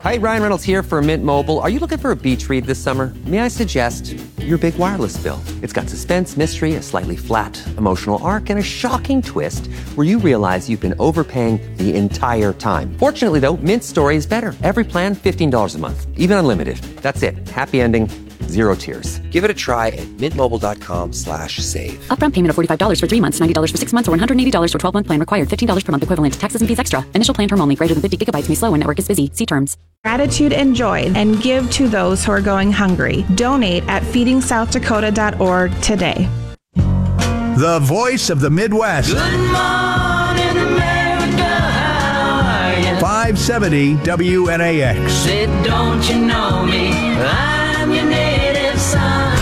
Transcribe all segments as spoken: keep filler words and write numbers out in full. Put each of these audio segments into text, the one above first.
Hi, Ryan Reynolds here for Mint Mobile. Are you looking for a beach read this summer? May I suggest your big wireless bill? It's got suspense, mystery, a slightly flat emotional arc, and a shocking twist where you realize you've been overpaying the entire time. Fortunately, though, Mint's story is better. Every plan, fifteen dollars a month, even unlimited. That's it. Happy ending. Zero tears. Give it a try at mintmobile.com slash save. Upfront payment of forty-five dollars for three months, ninety dollars for six months, or one hundred eighty dollars for twelve-month plan required. fifteen dollars per month equivalent. Taxes and fees extra. Initial plan term only. Greater than fifty gigabytes may slow when network is busy. See terms. Gratitude and joy, and give to those who are going hungry. Donate at feeding south dakota dot org today. The voice of the Midwest. Good morning, America. How are you? five seventy W N A X. Say, don't you know me? I'm your native son.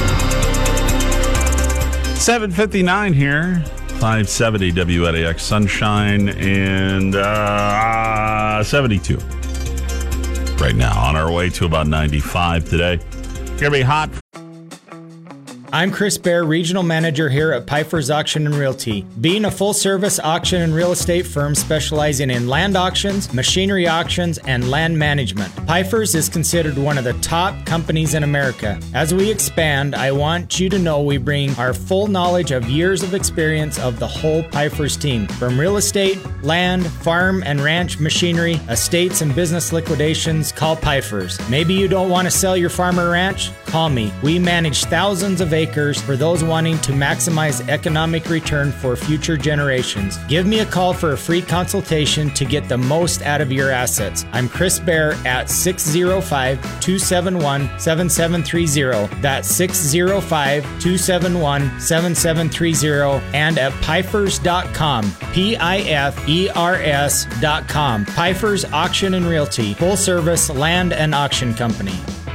seven fifty-nine here. five seventy W N A X. Sunshine and uh, seventy-two. Right now, on our way to about ninety-five today. It's going to be hot. I'm Chris Bear, Regional Manager here at Pfeiffer's Auction and Realty. Being a full-service auction and real estate firm specializing in land auctions, machinery auctions, and land management, Pfeiffer's is considered one of the top companies in America. As we expand, I want you to know we bring our full knowledge of years of experience of the whole Pfeiffer's team. From real estate, land, farm and ranch machinery, estates and business liquidations, call Pfeiffer's. Maybe you don't want to sell your farm or ranch? Call me. We manage thousands of acres for those wanting to maximize economic return for future generations. Give me a call for a free consultation to get the most out of your assets. I'm Chris Bear at six oh five, two seven one, seven seven three oh. That's six oh five, two seven one, seven seven three oh and at Pfeifers dot com. P I F E R S dot com. Pfeiffer's Auction and Realty. Full service land and auction company.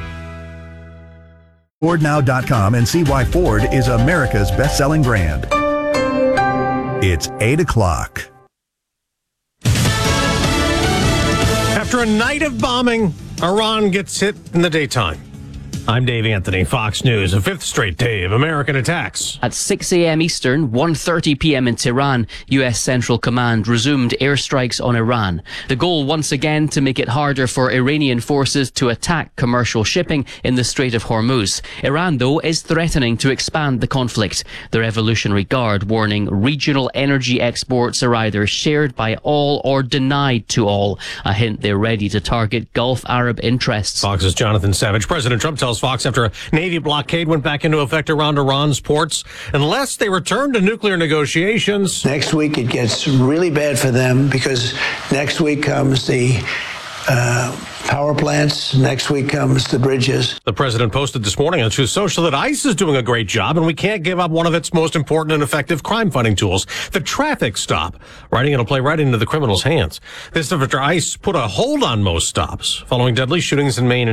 Ford Now dot com and see why Ford is America's best-selling brand. It's eight o'clock. After a night of bombing, Iran gets hit in the daytime. I'm Dave Anthony, Fox News. A fifth straight day of American attacks. At six a.m. Eastern, one thirty p.m. in Tehran, U S Central Command resumed airstrikes on Iran. The goal once again to make it harder for Iranian forces to attack commercial shipping in the Strait of Hormuz. Iran, though, is threatening to expand the conflict. The Revolutionary Guard warning regional energy exports are either shared by all or denied to all. A hint they're ready to target Gulf Arab interests. Fox's Jonathan Savage. President Trump tells Fox after a Navy blockade went back into effect around Iran's ports, unless they return to nuclear negotiations. Next week it gets really bad for them because next week comes the uh, power plants. Next week comes the bridges. The president posted this morning on Truth Social that ICE is doing a great job and we can't give up one of its most important and effective crime-fighting tools, the traffic stop. Writing it'll play right into the criminals' hands. This after ICE put a hold on most stops following deadly shootings in Maine and